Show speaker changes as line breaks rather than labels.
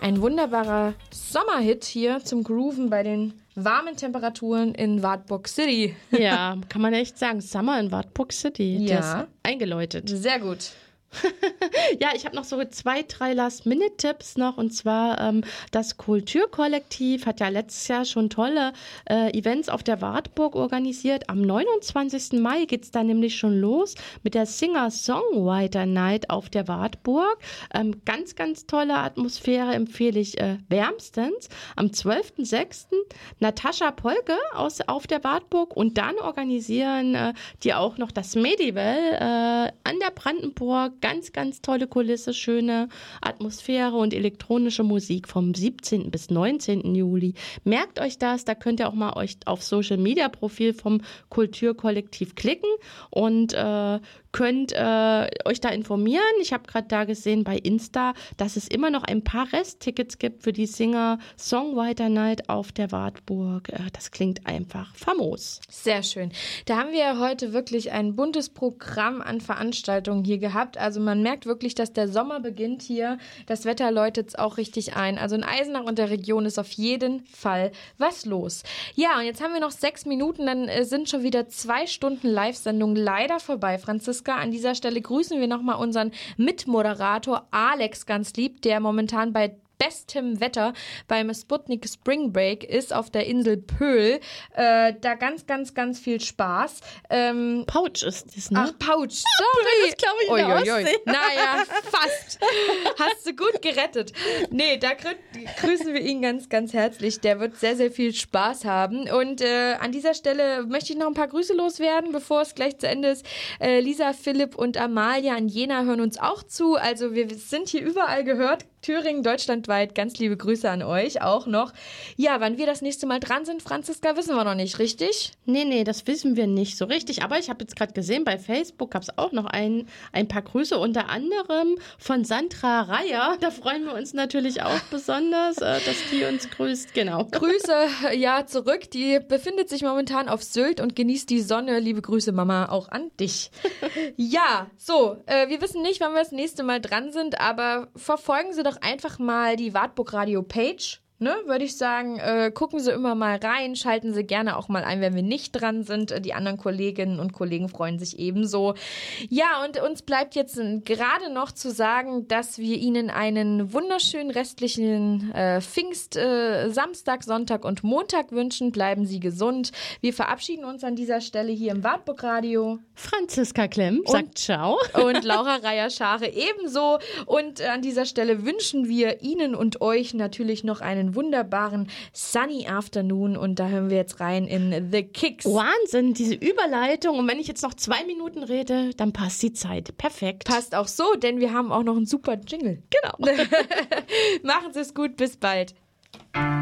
Ein wunderbarer Sommerhit hier zum Grooven bei den warmen Temperaturen in Wartburg City.
Ja, kann man echt sagen. Summer in Wartburg City.
Ja.
Der ist eingeläutet.
Sehr gut.
Ja, ich habe noch so 2, 3 Last-Minute-Tipps noch. Und zwar das Kulturkollektiv hat ja letztes Jahr schon tolle Events auf der Wartburg organisiert. Am 29. Mai geht es da nämlich schon los mit der Singer-Songwriter-Night auf der Wartburg. Ganz, ganz tolle Atmosphäre, empfehle ich wärmstens. Am 12.06. Natascha Polke auf der Wartburg. Und dann organisieren die auch noch das Medival an der Brandenburg. Ganz, ganz tolle Kulisse, schöne Atmosphäre und elektronische Musik vom 17. bis 19. Juli. Merkt euch das, da könnt ihr auch mal euch auf Social-Media-Profil vom Kulturkollektiv klicken und könnt euch da informieren. Ich habe gerade da gesehen bei Insta, dass es immer noch ein paar Resttickets gibt für die Singer-Songwriter-Night auf der Wartburg. Das klingt einfach famos.
Sehr schön. Da haben wir heute wirklich ein buntes Programm an Veranstaltungen hier gehabt. Also man merkt wirklich, dass der Sommer beginnt hier. Das Wetter läutet es auch richtig ein. Also in Eisenach und der Region ist auf jeden Fall was los. Ja, und jetzt haben wir noch 6 Minuten, dann sind schon wieder 2 Stunden Live-Sendung leider vorbei, Franziska. An dieser Stelle grüßen wir nochmal unseren Mitmoderator Alex ganz lieb, der momentan bei bestem Wetter beim Sputnik Spring Break ist auf der Insel Pöhl. Da ganz, ganz, ganz viel Spaß.
Pouch ist das, ne?
Ach, Pouch, sorry.
Das glaube ich in der Ostsee.
Naja, fast. Hast du gut gerettet. Nee, da grüßen wir ihn ganz, ganz herzlich. Der wird sehr, sehr viel Spaß haben. Und an dieser Stelle möchte ich noch ein paar Grüße loswerden, bevor es gleich zu Ende ist. Lisa, Philipp und Amalia in Jena hören uns auch zu. Also wir sind hier überall gehört. Thüringen, deutschlandweit, ganz liebe Grüße an euch auch noch. Ja, wann wir das nächste Mal dran sind, Franziska, wissen wir noch nicht, richtig?
Nee, das wissen wir nicht so richtig. Aber ich habe jetzt gerade gesehen, bei Facebook gab es auch noch ein paar Grüße, unter anderem von Sandra Reier. Da freuen wir uns natürlich auch besonders, dass die uns grüßt. Genau.
Grüße, ja, zurück. Die befindet sich momentan auf Sylt und genießt die Sonne. Liebe Grüße, Mama, auch an dich. Ja, so, wir wissen nicht, wann wir das nächste Mal dran sind, aber verfolgen Sie doch einfach mal die Wartburg Radio Page, ne, würde ich sagen. Gucken Sie immer mal rein, schalten Sie gerne auch mal ein, wenn wir nicht dran sind. Die anderen Kolleginnen und Kollegen freuen sich ebenso. Ja, und uns bleibt jetzt gerade noch zu sagen, dass wir Ihnen einen wunderschönen restlichen Pfingst, Samstag, Sonntag und Montag wünschen. Bleiben Sie gesund. Wir verabschieden uns an dieser Stelle hier im Wartburg Radio.
Franziska Klemm sagt ciao.
Und Laura Reier-Schare ebenso. Und an dieser Stelle wünschen wir Ihnen und euch natürlich noch einen wunderbaren Sunny Afternoon. Und da hören wir jetzt rein in The Kicks.
Wahnsinn, diese Überleitung. Und wenn ich jetzt noch 2 Minuten rede, dann passt die Zeit. Perfekt.
Passt auch so, denn wir haben auch noch einen super Jingle.
Genau.
Machen Sie es gut, bis bald.